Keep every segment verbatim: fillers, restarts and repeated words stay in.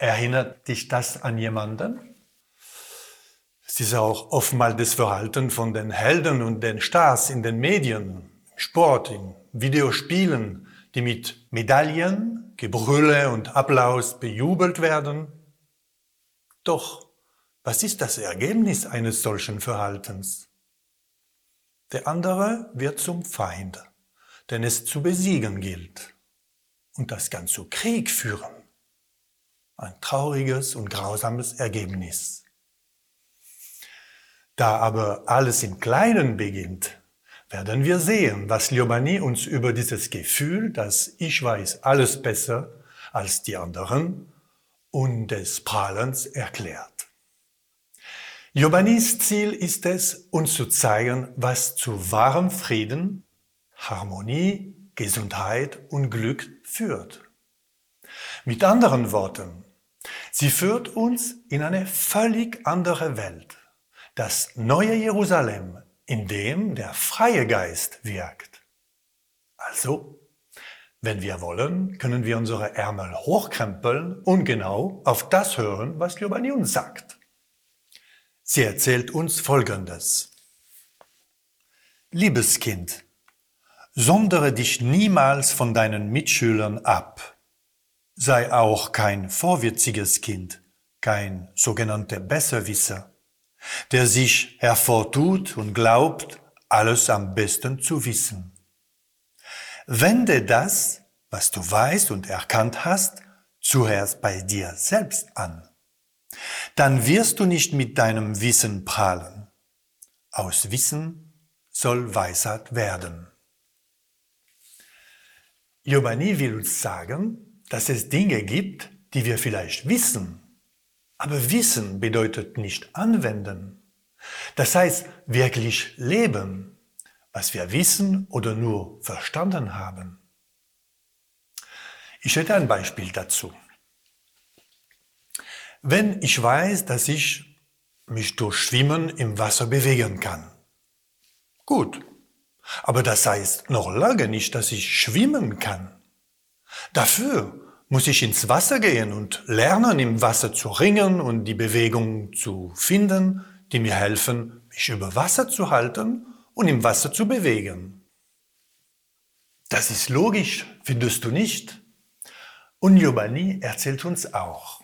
Erinnert dich das an jemanden? Es ist auch oftmals das Verhalten von den Helden und den Stars in den Medien, im Sport, in Videospielen, die mit Medaillen, Gebrülle und Applaus bejubelt werden. Doch, was ist das Ergebnis eines solchen Verhaltens? Der andere wird zum Feind, den es zu besiegen gilt. Und das kann zu Krieg führen. Ein trauriges und grausames Ergebnis. Da aber alles im Kleinen beginnt, werden wir sehen, was Liobani uns über dieses Gefühl, dass ich weiß alles besser als die anderen und des Prahlens erklärt. Liobanis Ziel ist es, uns zu zeigen, was zu wahrem Frieden, Harmonie, Gesundheit und Glück führt. Mit anderen Worten, sie führt uns in eine völlig andere Welt, das neue Jerusalem, in dem der freie Geist wirkt. Also, wenn wir wollen, können wir unsere Ärmel hochkrempeln und genau auf das hören, was Liobani uns sagt. Sie erzählt uns Folgendes. Liebes Kind, sondere dich niemals von deinen Mitschülern ab. Sei auch kein vorwitziges Kind, kein sogenannter Besserwisser, der sich hervortut und glaubt, alles am besten zu wissen. Wende das, was du weißt und erkannt hast, zuerst bei dir selbst an. Dann wirst du nicht mit deinem Wissen prahlen. Aus Wissen soll Weisheit werden. Liobani will uns sagen, dass es Dinge gibt, die wir vielleicht wissen. Aber Wissen bedeutet nicht anwenden. Das heißt, wirklich leben, was wir wissen oder nur verstanden haben. Ich hätte ein Beispiel dazu. Wenn ich weiß, dass ich mich durch Schwimmen im Wasser bewegen kann. Gut, aber das heißt noch lange nicht, dass ich schwimmen kann. Dafür muss ich ins Wasser gehen und lernen, im Wasser zu ringen und die Bewegungen zu finden, die mir helfen, mich über Wasser zu halten und im Wasser zu bewegen. Das ist logisch, findest du nicht? Und Liobani erzählt uns auch.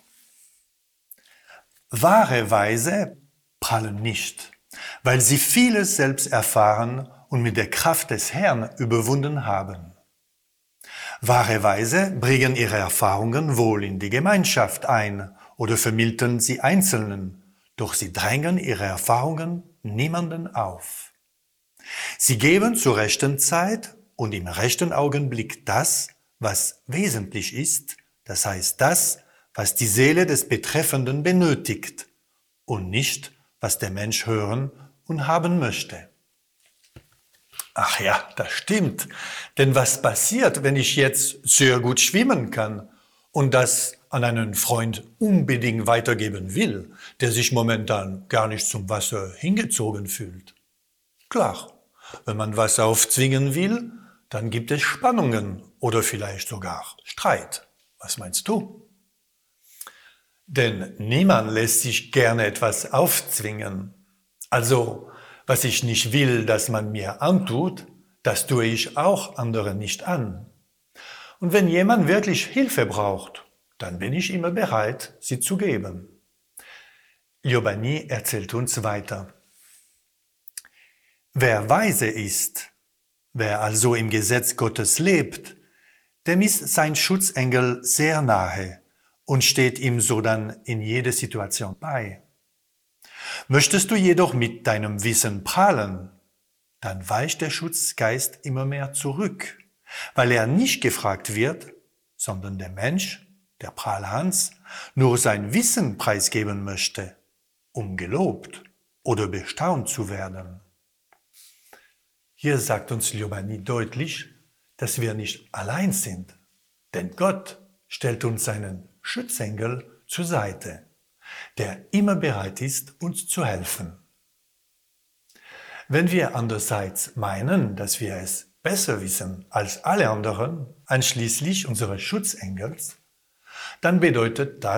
Wahre Weise prahlen nicht, weil sie vieles selbst erfahren und mit der Kraft des Herrn überwunden haben. Wahre Weise bringen ihre Erfahrungen wohl in die Gemeinschaft ein oder vermitteln sie Einzelnen, doch sie drängen ihre Erfahrungen niemanden auf. Sie geben zur rechten Zeit und im rechten Augenblick das, was wesentlich ist, das heißt das, was die Seele des Betreffenden benötigt und nicht, was der Mensch hören und haben möchte. Ach ja, das stimmt. Denn was passiert, wenn ich jetzt sehr gut schwimmen kann und das an einen Freund unbedingt weitergeben will, der sich momentan gar nicht zum Wasser hingezogen fühlt? Klar, wenn man Wasser aufzwingen will, dann gibt es Spannungen oder vielleicht sogar Streit. Was meinst du? Denn niemand lässt sich gerne etwas aufzwingen. Also, was ich nicht will, dass man mir antut, das tue ich auch anderen nicht an. Und wenn jemand wirklich Hilfe braucht, dann bin ich immer bereit, sie zu geben. Liobani erzählt uns weiter. Wer weise ist, wer also im Gesetz Gottes lebt, dem ist sein Schutzengel sehr nahe und steht ihm so dann in jeder Situation bei. Möchtest du jedoch mit deinem Wissen prahlen, dann weicht der Schutzgeist immer mehr zurück, weil er nicht gefragt wird, sondern der Mensch, der Prahlhans, nur sein Wissen preisgeben möchte, um gelobt oder bestaunt zu werden. Hier sagt uns Liobani deutlich, dass wir nicht allein sind, denn Gott stellt uns seinen Schutzengel zur Seite, der immer bereit ist, uns zu helfen. Wenn wir andererseits meinen, dass wir es besser wissen als alle anderen, einschließlich unseres Schutzengels, dann bedeutet das,